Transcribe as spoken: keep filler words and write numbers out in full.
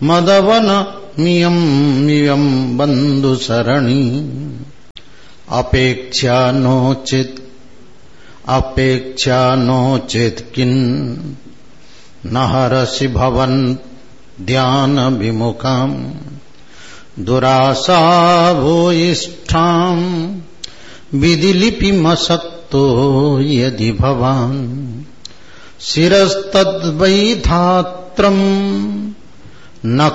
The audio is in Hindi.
मदवन मियम मियम बंधु सरणी अपेक्षा नोचित अपेक्षा नोचित किन नहरसि भवन ध्यान विमुखम दुरासा भूयिष्ठाम विधिलिपि मसक्तो यदि भवान शिरस्तद्वै धात्रम न